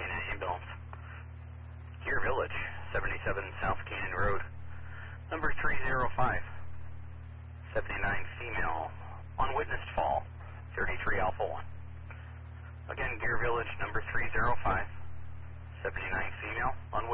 Canaan Ambulance. Gear Village, 77 South Canaan Road. Number 305. 79 female, unwitnessed fall, 33 Alpha 1. Again, Gear Village, number 305. 79 female, unwitnessed